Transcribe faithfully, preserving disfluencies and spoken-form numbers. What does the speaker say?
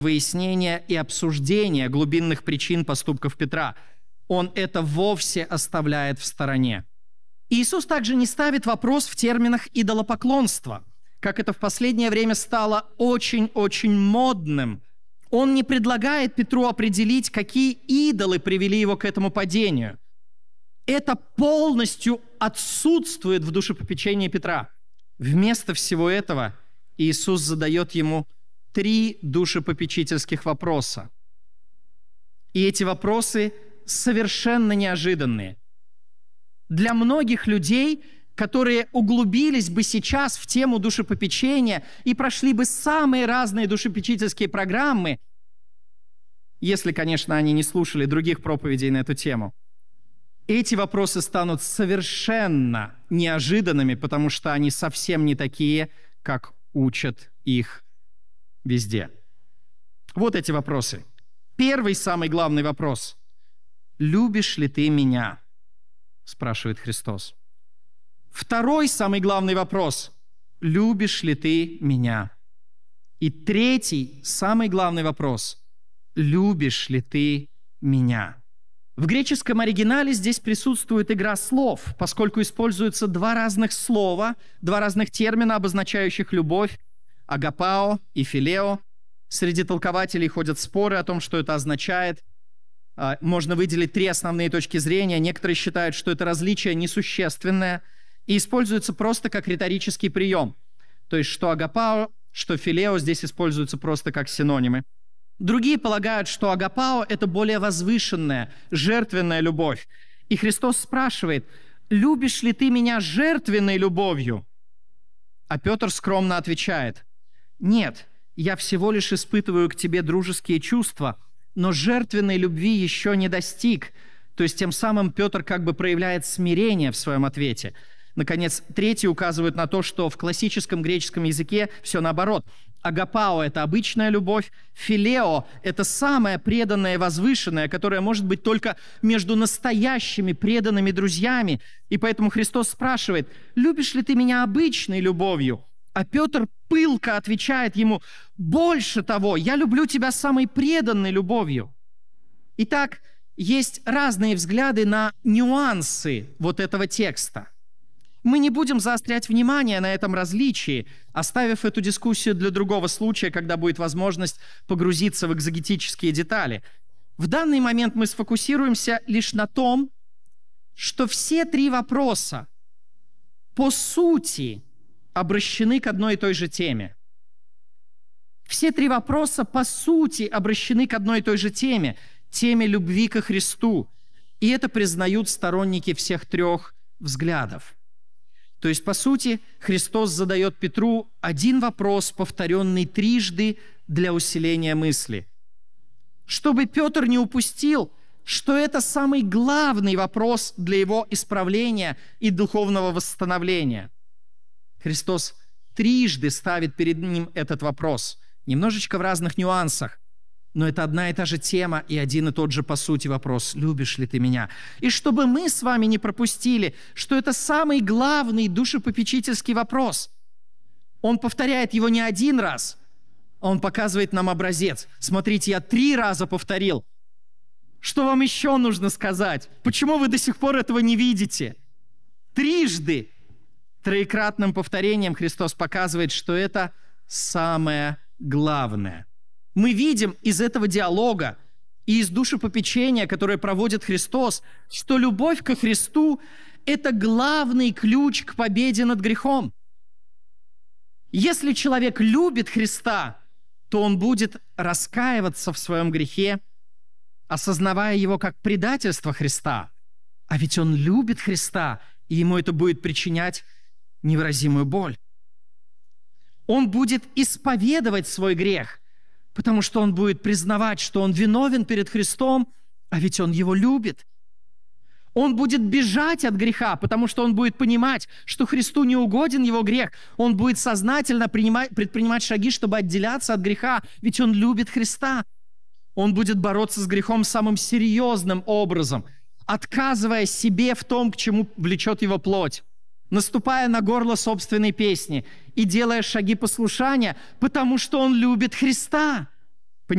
выяснения и обсуждения глубинных причин поступков Петра. Он это вовсе оставляет в стороне. Иисус также не ставит вопрос в терминах идолопоклонства, как это в последнее время стало очень-очень модным. Он не предлагает Петру определить, какие идолы привели его к этому падению. Это полностью отсутствует в душепопечении Петра. Вместо всего этого Иисус задает ему три душепопечительских вопроса. И эти вопросы совершенно неожиданные. Для многих людей, которые углубились бы сейчас в тему душепопечения и прошли бы самые разные душепопечительские программы, если, конечно, они не слушали других проповедей на эту тему, эти вопросы станут совершенно неожиданными, потому что они совсем не такие, как учат их везде. Вот эти вопросы. Первый, самый главный вопрос. «Любишь ли ты меня?» спрашивает Христос. Второй, самый главный вопрос. «Любишь ли ты меня?» И третий, самый главный вопрос. «Любишь ли ты меня?» В греческом оригинале здесь присутствует игра слов, поскольку используются два разных слова, два разных термина, обозначающих любовь, агапао и филео. Среди толкователей ходят споры о том, что это означает. Можно выделить три основные точки зрения. Некоторые считают, что это различие несущественное и используется просто как риторический прием. То есть что агапао, что филео здесь используются просто как синонимы. Другие полагают, что агапао – это более возвышенная, жертвенная любовь. И Христос спрашивает: «Любишь ли ты меня жертвенной любовью?» А Петр скромно отвечает: «Нет, я всего лишь испытываю к тебе дружеские чувства, но жертвенной любви еще не достиг». То есть тем самым Петр как бы проявляет смирение в своем ответе. Наконец, третий указывает на то, что в классическом греческом языке все наоборот. Агапао – это обычная любовь, филео – это самая преданная и возвышенная, которая может быть только между настоящими преданными друзьями. И поэтому Христос спрашивает: «Любишь ли ты меня обычной любовью?» А Петр пылко отвечает ему: «Больше того, я люблю тебя самой преданной любовью». Итак, есть разные взгляды на нюансы вот этого текста. Мы не будем заострять внимание на этом различии, оставив эту дискуссию для другого случая, когда будет возможность погрузиться в экзегетические детали. В данный момент мы сфокусируемся лишь на том, что все три вопроса по сути обращены к одной и той же теме. Все три вопроса по сути обращены к одной и той же теме, теме любви ко Христу. И это признают сторонники всех трех взглядов. То есть, по сути, Христос задает Петру один вопрос, повторенный трижды для усиления мысли. Чтобы Петр не упустил, что это самый главный вопрос для его исправления и духовного восстановления. Христос трижды ставит перед ним этот вопрос, немножечко в разных нюансах. Но это одна и та же тема и один и тот же, по сути, вопрос: «Любишь ли ты меня?» И чтобы мы с вами не пропустили, что это самый главный душепопечительский вопрос. Он повторяет его не один раз, а он показывает нам образец. Смотрите, я три раза повторил. Что вам еще нужно сказать? Почему вы до сих пор этого не видите? Трижды, троекратным повторением Христос показывает, что это самое главное. Мы видим из этого диалога и из душепопечения, которое проводит Христос, что любовь ко Христу – это главный ключ к победе над грехом. Если человек любит Христа, то он будет раскаиваться в своем грехе, осознавая его как предательство Христа. А ведь он любит Христа, и ему это будет причинять невыразимую боль. Он будет исповедовать свой грех, потому что он будет признавать, что он виновен перед Христом, а ведь он его любит. Он будет бежать от греха, потому что он будет понимать, что Христу не угоден его грех. Он будет сознательно принимать, предпринимать шаги, чтобы отделяться от греха, ведь он любит Христа. Он будет бороться с грехом самым серьезным образом, отказывая себе в том, к чему влечет его плоть, наступая на горло собственной песни и делая шаги послушания, потому что он любит Христа.